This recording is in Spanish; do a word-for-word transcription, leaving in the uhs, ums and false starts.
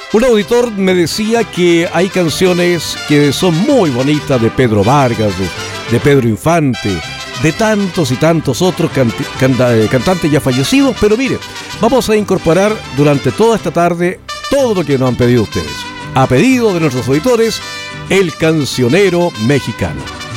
Un auditor me decía que hay canciones que son muy bonitas de Pedro Vargas, de, de Pedro Infante, de tantos y tantos otros canti, canta, eh, cantantes ya fallecidos, pero mire, vamos a incorporar durante toda esta tarde todo lo que nos han pedido ustedes. A pedido de nuestros auditores, el cancionero mexicano.